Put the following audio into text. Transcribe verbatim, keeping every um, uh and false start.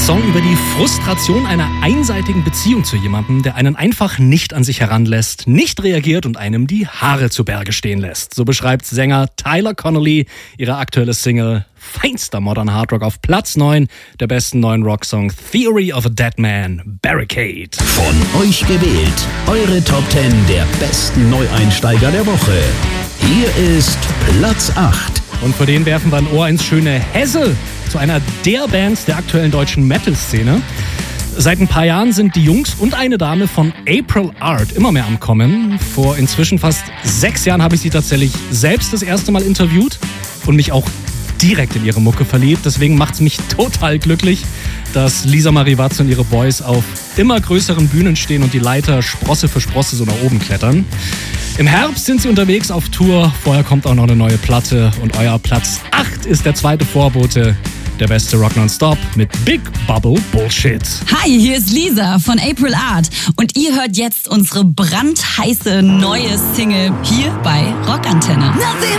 Song über die Frustration einer einseitigen Beziehung zu jemandem, der einen einfach nicht an sich heranlässt, nicht reagiert und einem die Haare zu Berge stehen lässt. So beschreibt Sänger Tyler Connolly ihre aktuelle Single feinster Modern Hard Rock auf Platz neun der besten neuen Rocksong Theory of a Dead Man, Barricade. Von euch gewählt, eure Top zehn der besten Neueinsteiger der Woche. Hier ist Platz acht. Und für den werfen wir ein Ohr ins schöne Hesse, zu einer der Bands der aktuellen deutschen Metal-Szene. Seit ein paar Jahren sind die Jungs und eine Dame von April Art immer mehr am Kommen. Vor inzwischen fast sechs Jahren habe ich sie tatsächlich selbst das erste Mal interviewt und mich auch direkt in ihre Mucke verliebt. Deswegen macht es mich total glücklich, dass Lisa Marie Watz und ihre Boys auf immer größeren Bühnen stehen und die Leiter Sprosse für Sprosse so nach oben klettern. Im Herbst sind sie unterwegs auf Tour. Vorher kommt auch noch eine neue Platte. Und euer Platz acht ist der zweite Vorbote. Der beste Rock Nonstop mit Big Bubble Bullshit. Hi, hier ist Lisa von April Art. Und ihr hört jetzt unsere brandheiße neue Single hier bei Rockantenne.